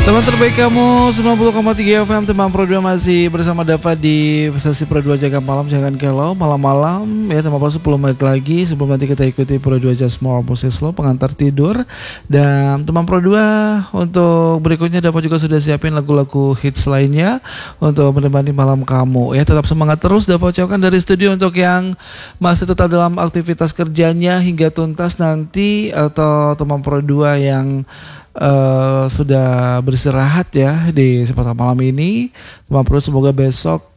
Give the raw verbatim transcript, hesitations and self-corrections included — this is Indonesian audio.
Teman terbaik kamu sembilan puluh koma tiga F M teman Pro dua masih bersama Dava di sesi Pro dua Jaga Malam. Jangan kelau malam-malam ya, teman Pro sepuluh menit lagi sebelum nanti kita ikuti Pro dua Just More Music Slow pengantar tidur. Dan teman Pro dua untuk berikutnya Dava juga sudah siapin lagu-lagu hits lainnya untuk menemani malam kamu ya. Tetap semangat terus Dava ucapkan dari studio untuk yang masih tetap dalam aktivitas kerjanya hingga tuntas nanti, atau teman Pro dua yang Uh, sudah beristirahat ya di kesempatan malam ini. Teman Pro semoga besok